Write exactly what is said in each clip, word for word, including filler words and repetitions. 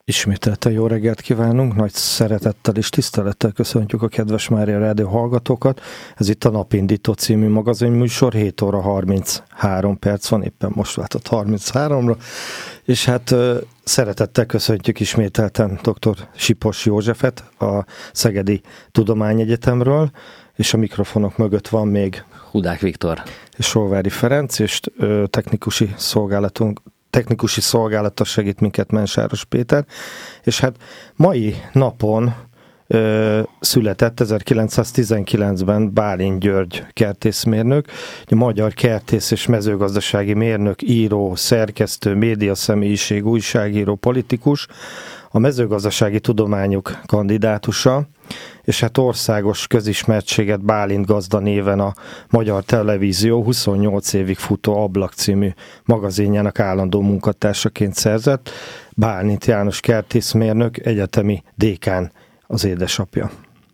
Ismételten jó reggelt kívánunk, nagy szeretettel és tisztelettel köszöntjük a kedves Mária Rádió hallgatókat. Ez itt a Napindító című magazinműsor, hét óra harminchárom perc van, éppen most váltott harminchárom-ra, és hát szeretettel köszöntjük ismételten dr. Sipos Józsefet a Szegedi Tudományegyetemről, és a mikrofonok mögött van még Hudák Viktor és Solvári Ferenc, és technikusi szolgálatunk technikusi szolgálata segít minket Mensáros Péter, és hát mai napon ö, született ezerkilencszáztizenkilencben Bálint György kertészmérnök, a magyar kertész és mezőgazdasági mérnök, író, szerkesztő, médiaszemélyiség, újságíró, politikus, a mezőgazdasági tudományok kandidátusa, és hát országos közismertséget Bálint gazda néven a Magyar Televízió huszonnyolc évig futó Ablak című magazinjának állandó munkatársaként szerzett. Bálint János kertészmérnök, egyetemi dékán az édesapja.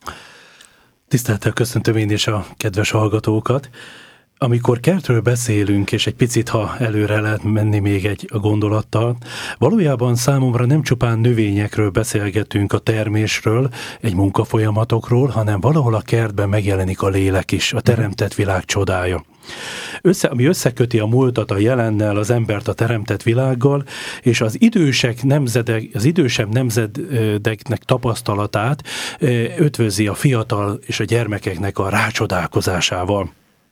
Tisztelettel köszöntöm én is a kedves hallgatókat. Amikor kertről beszélünk, és egy picit, ha előre lehet menni még egy gondolattal, valójában számomra nem csupán növényekről beszélgetünk, a termésről, egy munkafolyamatokról, hanem valahol a kertben megjelenik a lélek is, a teremtett világ csodája. Össze, ami összeköti a múltat a jelennel, az embert a teremtett világgal, és az idősek nemzedek, az idősebb nemzedeknek tapasztalatát ötvözi a fiatal és a gyermekeknek a rácsodálkozásával.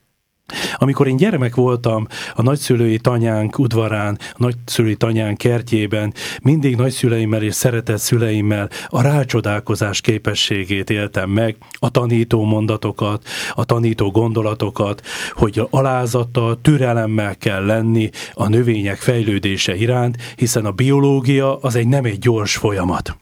Amikor én gyermek voltam a nagyszülői tanyánk udvarán, a nagyszülői tanyánk kertjében, mindig nagyszüleimmel és szeretett szüleimmel a rácsodálkozás képességét éltem meg, a tanító mondatokat, a tanító gondolatokat, hogy alázattal, türelemmel kell lenni a növények fejlődése iránt, hiszen a biológia az egy nem egy gyors folyamat.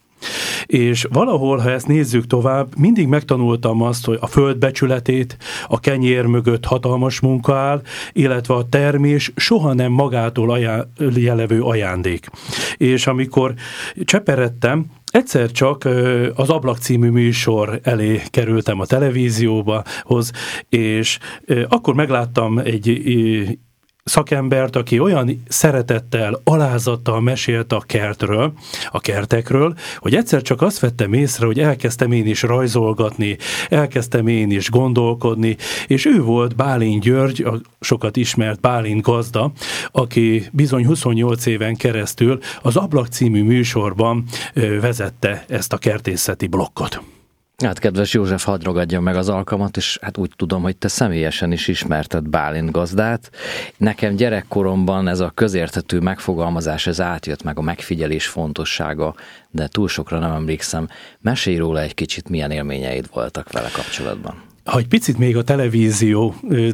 És valahol, ha ezt nézzük tovább, mindig megtanultam azt, hogy a föld becsületét, a kenyér mögött hatalmas munka áll, illetve a termés soha nem magától ajá- jelevő ajándék. És amikor cseperedtem, egyszer csak az Ablak című műsor elé kerültem a televízióhoz, és akkor megláttam egy szakembert, aki olyan szeretettel, alázattal mesélt a kertről, a kertekről, hogy egyszer csak azt vettem észre, hogy elkezdtem én is rajzolgatni, elkezdtem én is gondolkodni, és ő volt Bálint György, a sokat ismert Bálint gazda, aki bizony huszonnyolc éven keresztül az Ablak című műsorban vezette ezt a kertészeti blokkot. Hát kedves József, hadd ragadjam meg az alkalmat, és hát úgy tudom, hogy te személyesen is ismerted Bálint gazdát. Nekem gyerekkoromban ez a közérthető megfogalmazás, ez átjött, meg a megfigyelés fontossága, de túl sokra nem emlékszem. Mesélj róla egy kicsit, milyen élményeid voltak vele kapcsolatban. Ha egy picit még a televízió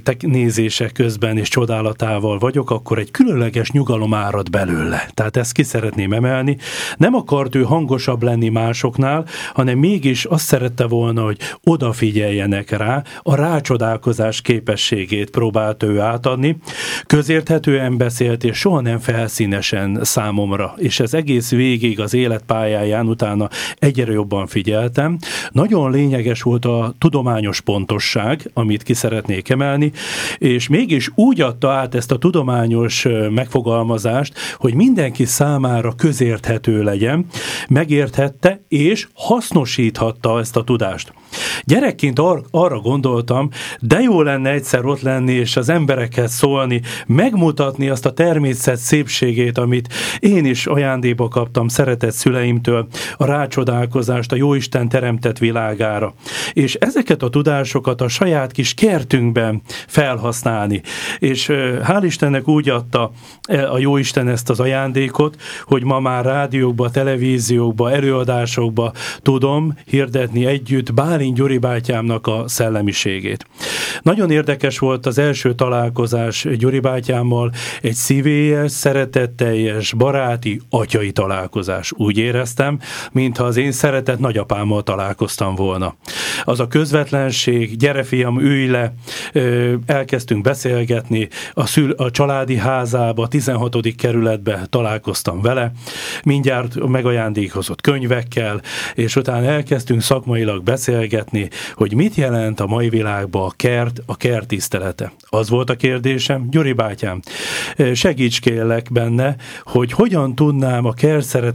nézése közben és csodálatával vagyok, akkor egy különleges nyugalom árad belőle. Tehát ezt ki szeretném emelni. Nem akart ő hangosabb lenni másoknál, hanem mégis azt szerette volna, hogy odafigyeljenek rá, a rácsodálkozás képességét próbált ő átadni. Közérthetően beszélt, és soha nem felszínesen számomra. És ez egész végig az életpályáján utána egyre jobban figyeltem. Nagyon lényeges volt a tudományos pont, pontosság, amit ki szeretnék emelni, és mégis úgy adta át ezt a tudományos megfogalmazást, hogy mindenki számára közérthető legyen, megérthette és hasznosíthatta ezt a tudást. Gyerekként ar- arra gondoltam, de jó lenne egyszer ott lenni és az emberekhez szólni, megmutatni azt a természet szépségét, amit én is ajándékba kaptam szeretett szüleimtől, a rácsodálkozást a Jóisten teremtett világára. És ezeket a tudásokat a saját kis kertünkben felhasználni. És hál' Istennek úgy adta a Jóisten ezt az ajándékot, hogy ma már rádiókba, televíziókba, előadásokba tudom hirdetni együtt Bálint Gyuri bátyámnak a szellemiségét. Nagyon érdekes volt az első találkozás Gyuri bátyámmal, egy szívélyes, szeretetteljes, baráti, atyai találkozás. Úgy éreztem, mintha az én szeretett nagyapámmal találkoztam volna. Az a közvetlenség, gyere fiam, ülj le, elkezdtünk beszélgetni, a, szül, a családi házába, a tizenhatodik kerületbe találkoztam vele, mindjárt megajándékozott könyvekkel, és utána elkezdtünk szakmailag beszélgetni, hogy mit jelent a mai világban a kert, a kert tisztelete. Az volt a kérdésem, Gyuri bátyám, segíts kérlek benne, hogy hogyan tudnám a kert